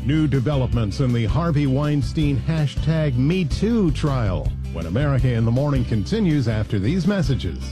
New developments in the Harvey Weinstein #MeToo trial. When America in the Morning continues after these messages.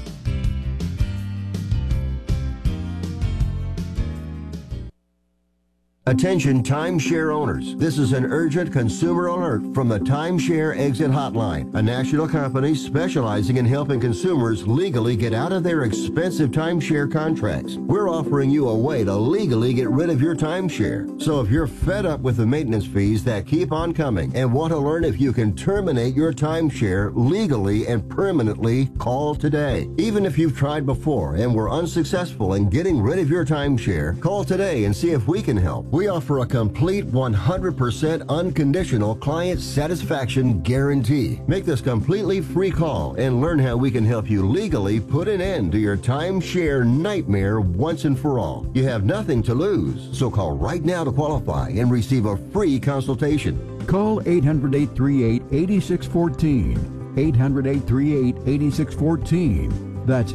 Attention timeshare owners. This is an urgent consumer alert from the Timeshare Exit Hotline, a national company specializing in helping consumers legally get out of their expensive timeshare contracts. We're offering you a way to legally get rid of your timeshare. So if you're fed up with the maintenance fees that keep on coming and want to learn if you can terminate your timeshare legally and permanently, call today. Even if you've tried before and were unsuccessful in getting rid of your timeshare, call today and see if we can help. We offer a complete 100% unconditional client satisfaction guarantee. Make this completely free call and learn how we can help you legally put an end to your timeshare nightmare once and for all. You have nothing to lose, so call right now to qualify and receive a free consultation. Call 800-838-8614. 800-838-8614. That's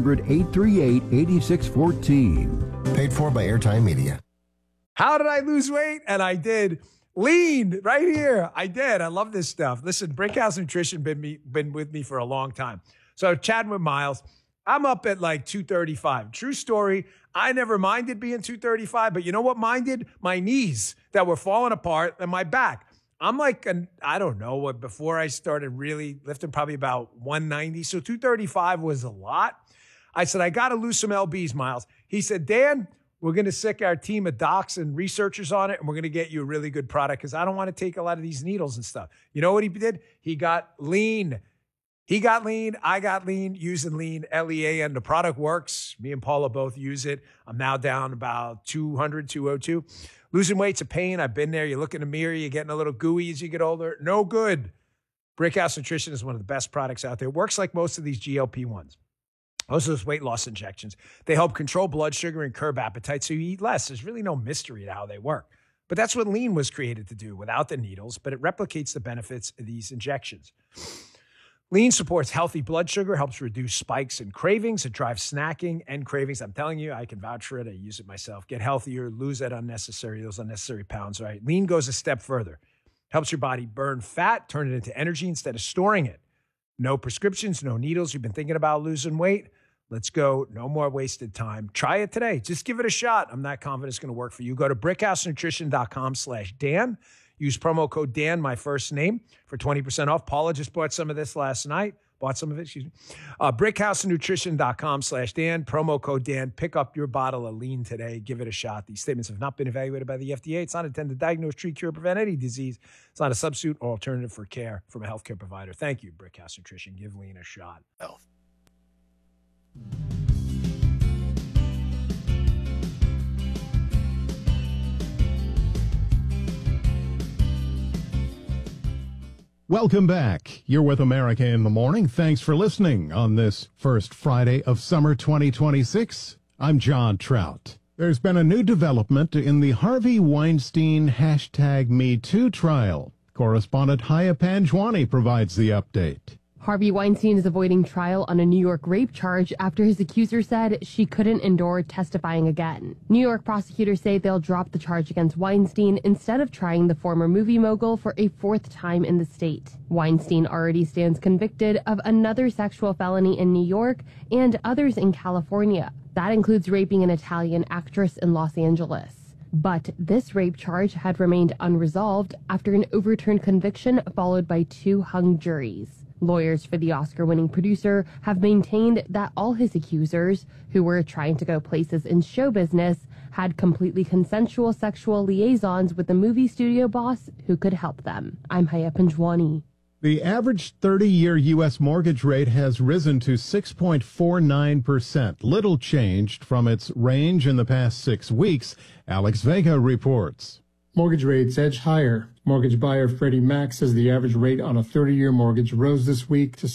800-838-8614. Paid for by Airtime Media. How did I lose weight? And I did. Lean right here. I did. I love this stuff. Listen, Brickhouse Nutrition been with me for a long time. So chatting with Miles, I'm up at like 235. True story. I never minded being 235, but you know what minded? My knees that were falling apart and my back. I'm like, I don't know what, before I started really lifting, probably about 190. So 235 was a lot. I said, I got to lose some LBs, Miles. He said, Dan, we're going to sick our team of docs and researchers on it, and we're going to get you a really good product because I don't want to take a lot of these needles and stuff. You know what he did? He got lean. He got lean. I got lean using lean, LEAN. The product works. Me and Paula both use it. I'm now down about 200, 202. Losing weight's a pain. I've been there. You look in the mirror, you're getting a little gooey as you get older. No good. Brickhouse Nutrition is one of the best products out there. It works like most of these GLP-1s. Most of those weight loss injections, they help control blood sugar and curb appetite so you eat less. There's really no mystery to how they work. But that's what lean was created to do without the needles, but it replicates the benefits of these injections. Lean supports healthy blood sugar, helps reduce spikes and cravings. It drives snacking and cravings. I'm telling you, I can vouch for it. I use it myself. Get healthier, lose those unnecessary pounds, right? Lean goes a step further. Helps your body burn fat, turn it into energy instead of storing it. No prescriptions, no needles. You've been thinking about losing weight? Let's go. No more wasted time. Try it today. Just give it a shot. I'm not confident it's going to work for you. Go to brickhousenutrition.com/Dan. Use promo code Dan, my first name, for 20% off. Paula just bought some of this last night. Brickhousenutrition.com/Dan. Promo code Dan. Pick up your bottle of lean today. Give it a shot. These statements have not been evaluated by the FDA. It's not intended to diagnose, treat, cure, prevent any disease. It's not a substitute or alternative for care from a healthcare provider. Thank you, Brickhouse Nutrition. Give lean a shot. Health. Welcome back. You're with America in the Morning. Thanks for listening on this first Friday of summer 2026. I'm John Trout. There's been a new development in the Harvey Weinstein #MeToo trial. Correspondent Haya Panjwani provides the update. Harvey Weinstein is avoiding trial on a New York rape charge after his accuser said she couldn't endure testifying again. New York prosecutors say they'll drop the charge against Weinstein instead of trying the former movie mogul for a fourth time in the state. Weinstein already stands convicted of another sexual felony in New York and others in California. That includes raping an Italian actress in Los Angeles. But this rape charge had remained unresolved after an overturned conviction followed by 2 hung juries. Lawyers for the Oscar-winning producer have maintained that all his accusers, who were trying to go places in show business, had completely consensual sexual liaisons with the movie studio boss who could help them. I'm Haya Panjwani. The average 30-year U.S. mortgage rate has risen to 6.49%, little changed from its range in the past 6 weeks. Alex Vega reports. Mortgage rates edged higher Mortgage buyer Freddie Mac says the average rate on a 30-year mortgage rose this week to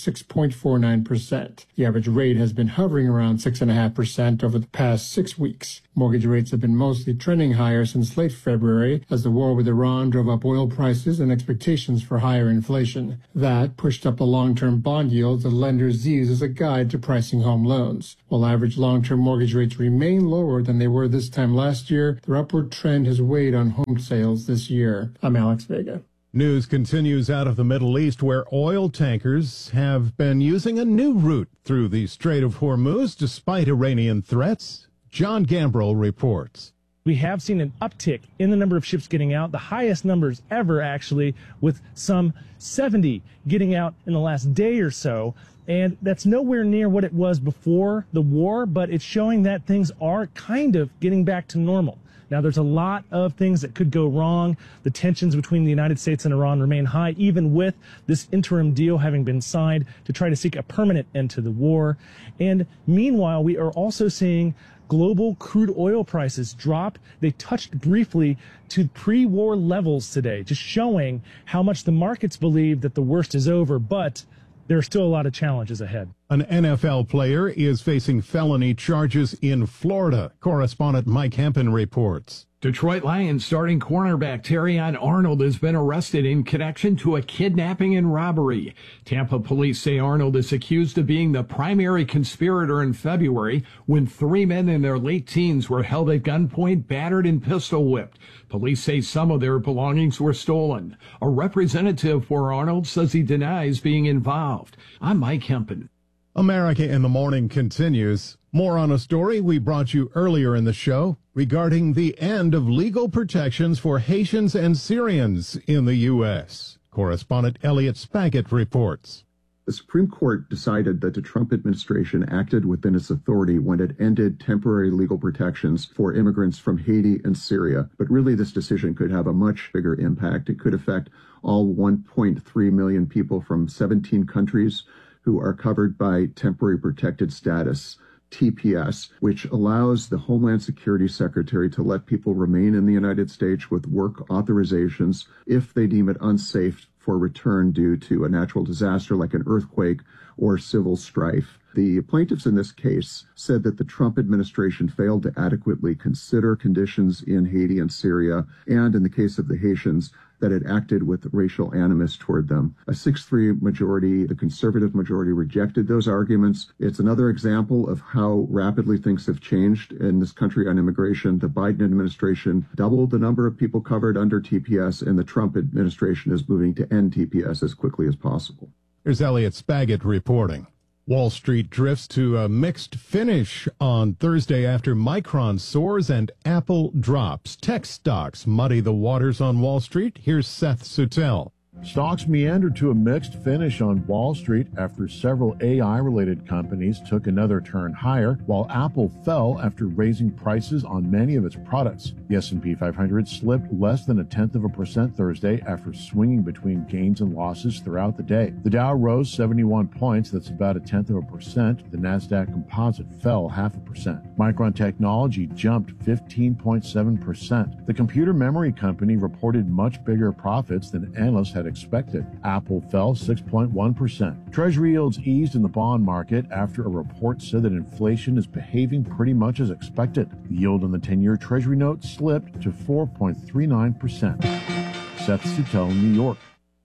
6.49%. The average rate has been hovering around 6.5% over the past 6 weeks. Mortgage rates have been mostly trending higher since late February as the war with Iran drove up oil prices and expectations for higher inflation. That pushed up the long-term bond yields that lenders use as a guide to pricing home loans. While average long-term mortgage rates remain lower than they were this time last year, their upward trend has weighed on home sales this year. I'm Alex Vega. News continues out of the Middle East, where oil tankers have been using a new route through the Strait of Hormuz despite Iranian threats. John Gambrell reports. We have seen an uptick in the number of ships getting out, the highest numbers ever, actually, with some 70 getting out in the last day or so. And that's nowhere near what it was before the war, but it's showing that things are kind of getting back to normal. Now, there's a lot of things that could go wrong. The tensions between the United States and Iran remain high, even with this interim deal having been signed to try to seek a permanent end to the war. And meanwhile, we are also seeing global crude oil prices drop. They touched briefly to pre-war levels today, just showing how much the markets believe that the worst is over, but there are still a lot of challenges ahead. An NFL player is facing felony charges in Florida. Correspondent Mike Hempen reports. Detroit Lions starting cornerback Terrion Arnold has been arrested in connection to a kidnapping and robbery. Tampa police say Arnold is accused of being the primary conspirator in February when 3 men in their late teens were held at gunpoint, battered, and pistol whipped. Police say some of their belongings were stolen. A representative for Arnold says he denies being involved. I'm Mike Hempen. America in the Morning continues. More on a story we brought you earlier in the show regarding the end of legal protections for Haitians and Syrians in the U.S. Correspondent Elliot Spaggett reports. The Supreme Court decided that the Trump administration acted within its authority when it ended temporary legal protections for immigrants from Haiti and Syria. But really, this decision could have a much bigger impact. It could affect all 1.3 million people from 17 countries who are covered by temporary protected status, TPS, which allows the Homeland Security Secretary to let people remain in the United States with work authorizations if they deem it unsafe for return due to a natural disaster like an earthquake or civil strife. The plaintiffs in this case said that the Trump administration failed to adequately consider conditions in Haiti and Syria, and in the case of the Haitians, that it acted with racial animus toward them. A 6-3 majority, the conservative majority, rejected those arguments. It's another example of how rapidly things have changed in this country on immigration. The Biden administration doubled the number of people covered under TPS, and the Trump administration is moving to end TPS as quickly as possible. Here's Elliot Spaggett reporting. Wall Street drifts to a mixed finish on Thursday after Micron soars and Apple drops. Tech stocks muddy the waters on Wall Street. Here's Seth Sutel. Stocks meandered to a mixed finish on Wall Street after several AI-related companies took another turn higher, while Apple fell after raising prices on many of its products. The S&P 500 slipped less than 0.1% Thursday after swinging between gains and losses throughout the day. The Dow rose 71 points, that's about 0.1%. The Nasdaq Composite fell 0.5%. Micron Technology jumped 15.7%. The computer memory company reported much bigger profits than analysts had expected. Apple fell 6.1%. Treasury yields eased in the bond market after a report said that inflation is behaving pretty much as expected. The yield on the 10-year Treasury note slipped to 4.39%. Seth Sutel, New York.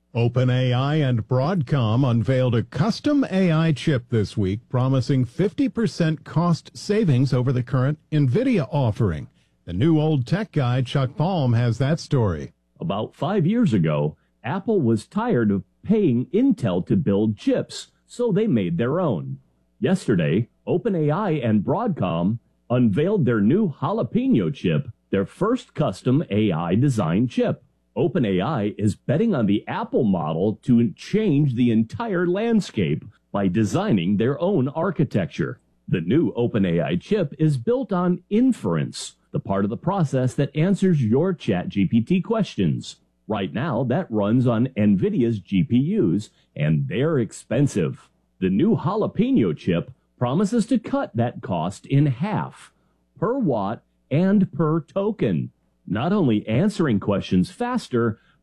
OpenAI and Broadcom unveiled a custom AI chip this week, promising 50% cost savings over the current NVIDIA offering. The new old tech guy, Chuck Palm, has that story. About 5 years ago, Apple was tired of paying Intel to build chips, so they made their own. Yesterday, OpenAI and Broadcom unveiled their new Jalapeno chip, their first custom AI design chip. OpenAI is betting on the Apple model to change the entire landscape by designing their own architecture. The new OpenAI chip is built on inference, the part of the process that answers your ChatGPT questions. Right now, that runs on NVIDIA's GPUs, and they're expensive. The new Jalapeno chip promises to cut that cost in half, per watt and per token, not only answering questions faster,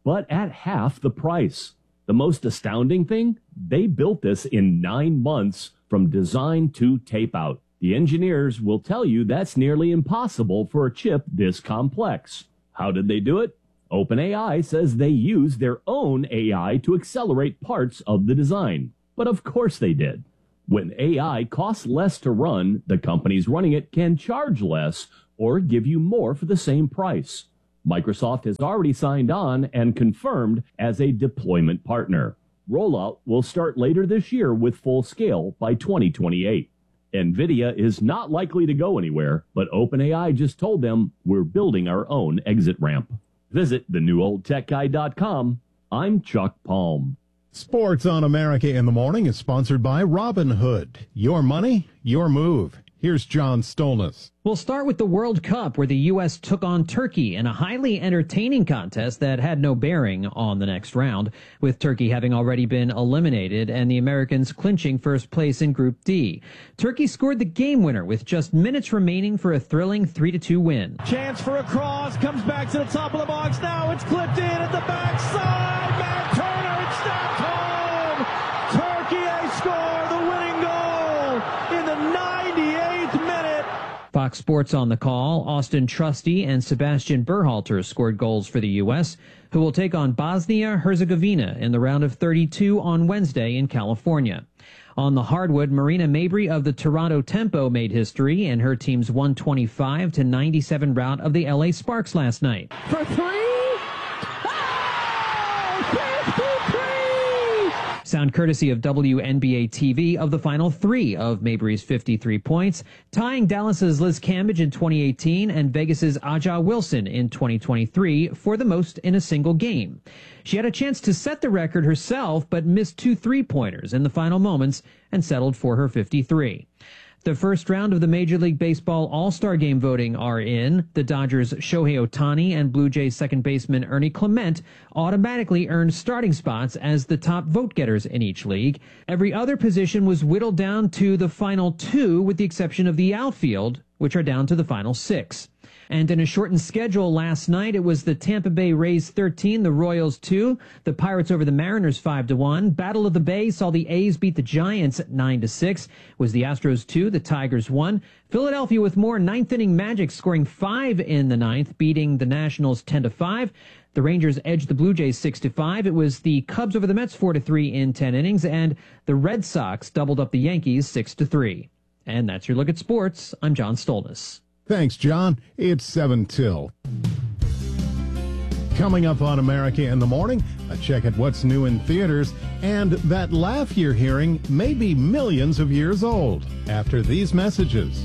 but at half the price. The most astounding thing? They built this in 9 months from design to tape out. The engineers will tell you that's nearly impossible for a chip this complex. How did they do it? OpenAI says they used their own AI to accelerate parts of the design. But of course they did. When AI costs less to run, the companies running it can charge less or give you more for the same price. Microsoft has already signed on and confirmed as a deployment partner. Rollout will start later this year with full scale by 2028. NVIDIA is not likely to go anywhere, but OpenAI just told them we're building our own exit ramp. Visit thenewoldtechguy.com. I'm Chuck Palm. Sports on America in the Morning is sponsored by Robinhood. Your money, your move. Here's John Stolnis. We'll start with the World Cup, where the U.S. took on Turkey in a highly entertaining contest that had no bearing on the next round, with Turkey having already been eliminated and the Americans clinching first place in Group D. Turkey scored the game winner with just minutes remaining for a thrilling 3-2 win. Chance for a cross, comes back to the top of the box. Now it's clipped in at the backside. Matt Turner, it's snapped home. Turkey a score, the winning goal in the 98th minute. Fox Sports on the call. Austin Trusty and Sebastian Berhalter scored goals for the U.S., who will take on Bosnia-Herzegovina in the round of 32 on Wednesday in California. On the hardwood, Marina Mabrey of the Toronto Tempo made history in her team's 125-97 rout of the L.A. Sparks last night. For three. Sound courtesy of WNBA TV of the final three of Mabrey's 53 points, tying Dallas's Liz Cambage in 2018 and Vegas's Aja Wilson in 2023 for the most in a single game. She had a chance to set the record herself, but missed 2 3-pointers in the final moments and settled for her 53. The first round of the Major League Baseball All-Star Game voting are in. The Dodgers' Shohei Ohtani and Blue Jays second baseman Ernie Clement automatically earned starting spots as the top vote-getters in each league. Every other position was whittled down to the final 2, with the exception of the outfield, which are down to the final 6. And in a shortened schedule last night, it was the Tampa Bay Rays 13, the Royals 2, the Pirates over the Mariners 5-1. Battle of the Bay saw the A's beat the Giants 9-6. Was the Astros 2, the Tigers 1. Philadelphia with more ninth-inning magic, scoring 5 in the ninth, beating the Nationals 10-5. The Rangers edged the Blue Jays 6-5. It was the Cubs over the Mets 4-3 in 10 innings, and the Red Sox doubled up the Yankees 6-3. And that's your look at sports. I'm John Stolnis. Thanks, John. It's 7 till. Coming up on America in the Morning, a check at what's new in theaters, and that laugh you're hearing may be millions of years old. After these messages.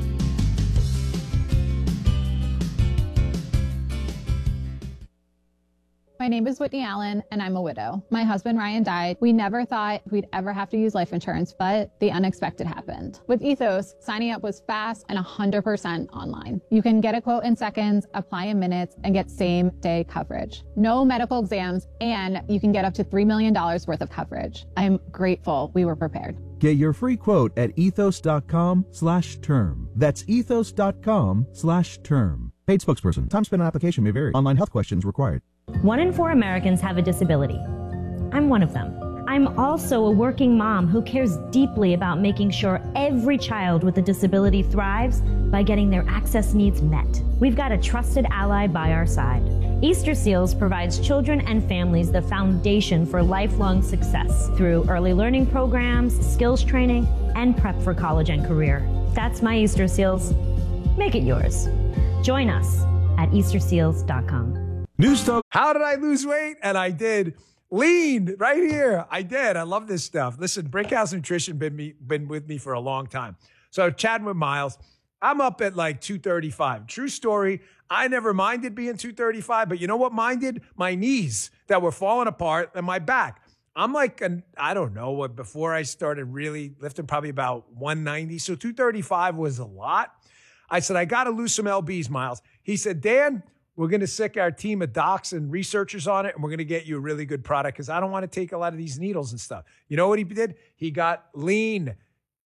My name is Whitney Allen, and I'm a widow. My husband, Ryan, died. We never thought we'd ever have to use life insurance, but the unexpected happened. With Ethos, signing up was fast and 100% online. You can get a quote in seconds, apply in minutes, and get same-day coverage. No medical exams, and you can get up to $3 million worth of coverage. I'm grateful we were prepared. Get your free quote at ethos.com/term. That's ethos.com/term. Paid spokesperson. Time spent on application may vary. Online health questions required. 1 in 4 Americans have a disability. I'm one of them. I'm also a working mom who cares deeply about making sure every child with a disability thrives by getting their access needs met. We've got a trusted ally by our side. Easter Seals provides children and families the foundation for lifelong success through early learning programs, skills training, and prep for college and career. That's my Easter Seals. Make it yours. Join us at easterseals.com. How did I lose weight? And I did. Lean right here. I did. I love this stuff. Listen, Brickhouse Nutrition been with me for a long time. So chatting with Miles, I'm up at like 235. True story. I never minded being 235, but you know what minded? My knees that were falling apart and my back. I'm like, I don't know what, before I started really lifting, probably about 190. So 235 was a lot. I said, I got to lose some LBs, Miles. He said, Dan, we're going to sick our team of docs and researchers on it, and we're going to get you a really good product because I don't want to take a lot of these needles and stuff. You know what he did? He got Lean.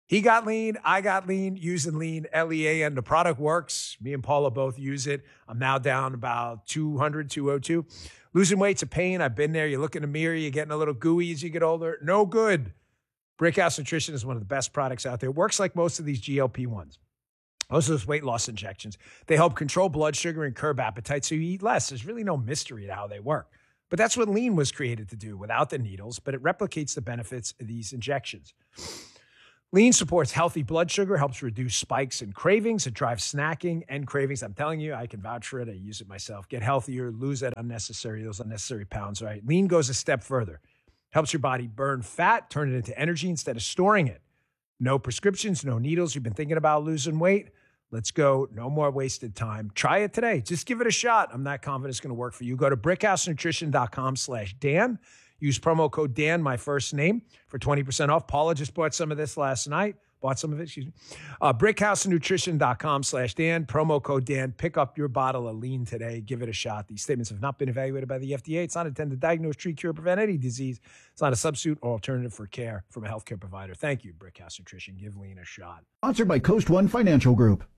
He got lean. I got lean using lean, Lean. The product works. Me and Paula both use it. I'm now down about 200, 202. Losing weight's a pain. I've been there. You look in the mirror, you're getting a little gooey as you get older. No good. Brickhouse Nutrition is one of the best products out there. It works like most of these GLP-1s. Most of those weight loss injections. They help control blood sugar and curb appetite so you eat less. There's really no mystery to how they work. But that's what lean was created to do without the needles, but it replicates the benefits of these injections. Lean supports healthy blood sugar, helps reduce spikes and cravings. It drives snacking and cravings. I'm telling you, I can vouch for it. I use it myself. Get healthier, lose those unnecessary pounds, right? Lean goes a step further. Helps your body burn fat, turn it into energy instead of storing it. No prescriptions, no needles. You've been thinking about losing weight? Let's go. No more wasted time. Try it today. Just give it a shot. I'm not confident it's going to work for you. Go to brickhousenutrition.com/Dan. Use promo code Dan, my first name, for 20% off. Paula just bought some of this last night. Brickhousenutrition.com/Dan. Promo code Dan. Pick up your bottle of lean today. Give it a shot. These statements have not been evaluated by the FDA. It's not intended to diagnose, treat, cure, prevent any disease. It's not a substitute or alternative for care from a healthcare provider. Thank you, Brickhouse Nutrition. Give lean a shot. Sponsored by Coast One Financial Group.